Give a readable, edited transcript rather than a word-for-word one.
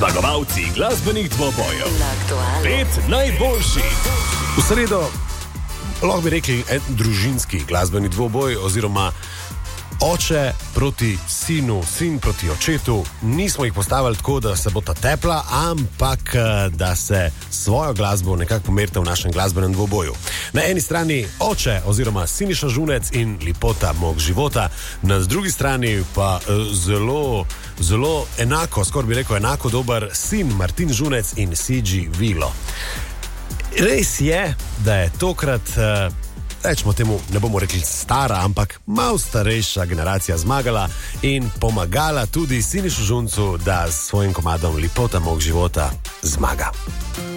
Zmagovalci glasbenih dvobojev. 5 najboljših. V sredo lahko bi rekli en družinski glasbeni dvoboj oziroma oče proti sinu, sin proti očetu. Nismo jih postavili tako, da se bo ta tepla, ampak da se svojo glasbo nekako pomerite v našem glasbenem dvoboju. Na eni strani oče oziroma Siniša Žunec in Lipota mog života, na drugi strani pa zelo enako, skoraj bi rekel enako dober sin Martin Žunec in CG Vilo. Res je, da je tokrat, rečemo temu, ne bomo rekli stara, ampak malo starejša generacija zmagala in pomagala tudi Sinišu Žuncu, da s svojim komadom Lipota mog života zmaga.